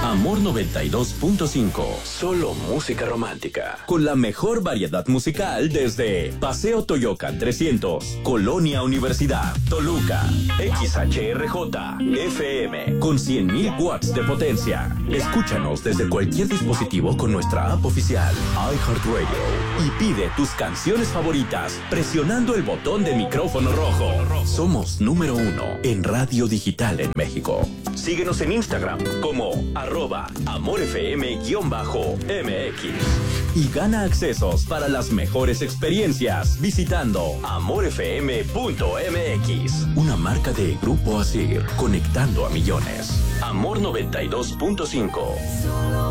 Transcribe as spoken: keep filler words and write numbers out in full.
Amor noventa y dos punto cinco. Solo música romántica. Con la mejor variedad musical desde Paseo Toyocan trescientos, Colonia Universidad, Toluca, X H R J, F M, con cien mil watts de potencia. Escúchanos desde cualquier dispositivo con nuestra app oficial, iHeartRadio, y pide tus canciones favoritas presionando el botón de micrófono rojo. Somos número uno en radio digital en México. Síguenos en Instagram como arroba amorfm-mx y gana accesos para las mejores experiencias visitando amorfm punto m x. Una marca de Grupo Asir, conectando a millones. Amor noventa y dos punto cinco.